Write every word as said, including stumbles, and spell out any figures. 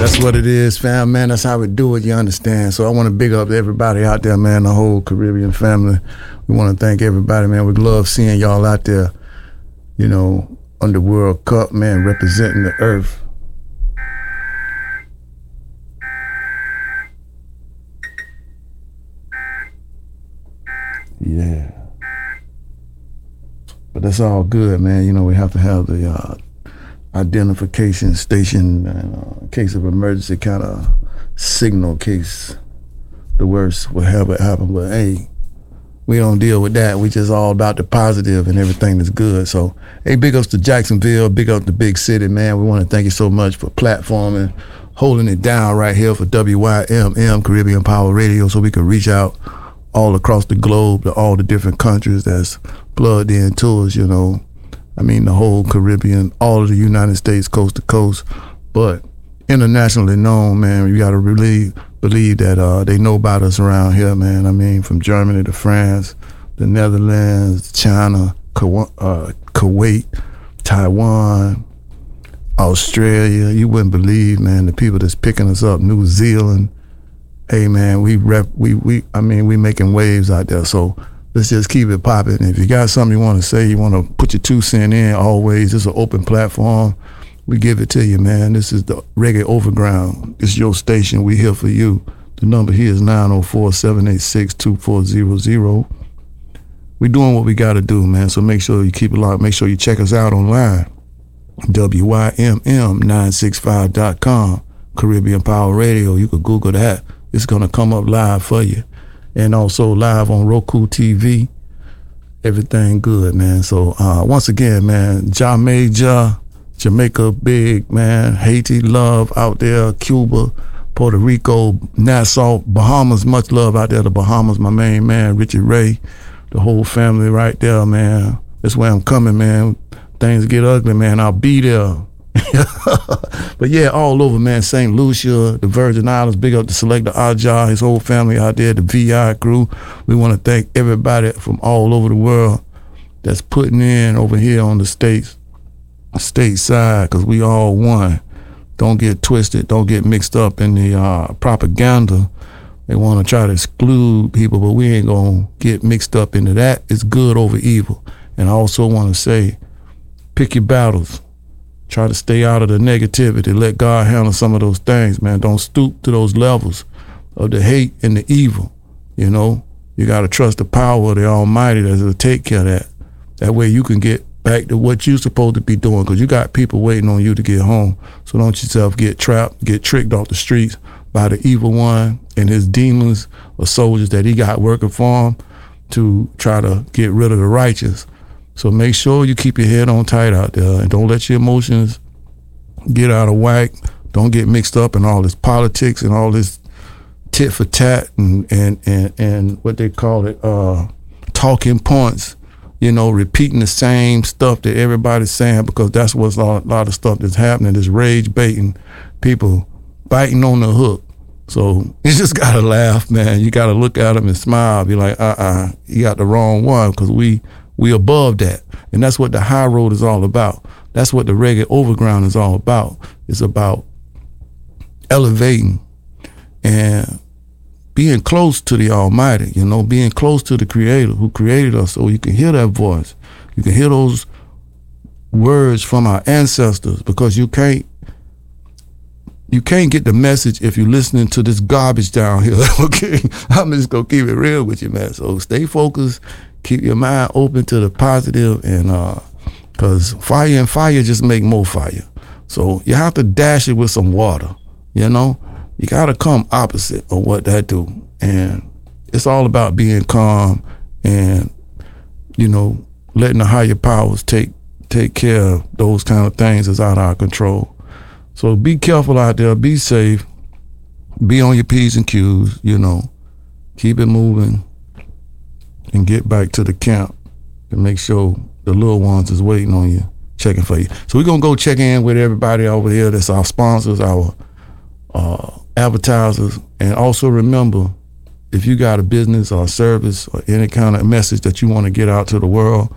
That's what it is, fam, man. That's how we do it, you understand? So I want to big up everybody out there, man, the whole Caribbean family. We want to thank everybody, man. We love seeing y'all out there, you know, on the World Cup, man, representing the earth. Yeah. But that's all good, man. You know, we have to have the uh, identification station and uh, case of emergency kind of signal case the worst will ever happen. But hey, we don't deal with that. We just all about the positive and everything that's good. So hey, big ups to Jacksonville, big up the big city, man. We want to thank you so much for platforming, holding it down right here for W Y M M Caribbean Power Radio, so we can reach out all across the globe to all the different countries that's plugged into us, you know. I mean, the whole Caribbean, all of the United States, coast to coast, but internationally known, man. You got to really believe that uh, they know about us around here, man. I mean, from Germany to France, the Netherlands, China, Ku- uh, Kuwait, Taiwan, Australia. You wouldn't believe, man, the people that's picking us up, New Zealand. Hey, man, we rep, we we. I mean, we making waves out there. So let's just keep it popping. If you got something you want to say, you want to put your two cent in, always, it's an open platform. We give it to you, man. This is the Reggae Overground. It's your station. We here for you. The number here is nine oh four, seven eight six, two four zero zero. We doing what we got to do, man. So make sure you keep it locked. Make sure you check us out online. W Y M M nine six five dot com. Caribbean Power Radio. You could Google that. It's going to come up live for you. And also live on Roku T V. Everything good, man. So uh, once again, man, Jamaica, Jamaica big, man. Haiti love out there. Cuba, Puerto Rico, Nassau, Bahamas, much love out there. The Bahamas, my main man, Richard Ray. The whole family right there, man. That's where I'm coming, man. Things get ugly, man. I'll be there. But yeah, all over, man. Saint Lucia, the Virgin Islands, big up to Selector Aja, his whole family out there, the V I crew. We want to thank everybody from all over the world that's putting in over here on the states, stateside, because we all one. Don't get twisted. Don't get mixed up in the uh, propaganda. They want to try to exclude people, but we ain't going to get mixed up into that. It's good over evil. And I also want to say, pick your battles. Try to stay out of the negativity. Let God handle some of those things, man. Don't stoop to those levels of the hate and the evil, you know. You got to trust the power of the Almighty that will take care of that. That way you can get back to what you're supposed to be doing, because you got people waiting on you to get home. So don't yourself get trapped, get tricked off the streets by the evil one and his demons or soldiers that he got working for him to try to get rid of the righteous. So make sure you keep your head on tight out there and don't let your emotions get out of whack. Don't get mixed up in all this politics and all this tit for tat and and and, and what they call it, uh, talking points, you know, repeating the same stuff that everybody's saying, because that's what's a lot, a lot of stuff that's happening, this rage baiting, people biting on the hook. So you just got to laugh, man. You got to look at them and smile. Be like, uh-uh, you got the wrong one, because we We above that. And that's what the high road is all about. That's what the Reggae Overground is all about. It's about elevating and being close to the Almighty, you know, being close to the Creator who created us, so you can hear that voice. You can hear those words from our ancestors, because you can't you can't get the message if you're listening to this garbage down here, okay? I'm just going to keep it real with you, man. So stay focused. Keep your mind open to the positive, and uh, cause fire and fire just make more fire. So you have to dash it with some water, you know? You gotta come opposite of what that do. And it's all about being calm and, you know, letting the higher powers take take care of those kind of things that's out of our control. So be careful out there, be safe, be on your P's and Q's, you know, keep it moving, and get back to the camp and make sure the little ones is waiting on you, checking for you. So we're going to go check in with everybody over here. That's our sponsors, our uh, advertisers. And also remember, if you got a business or a service or any kind of message that you want to get out to the world,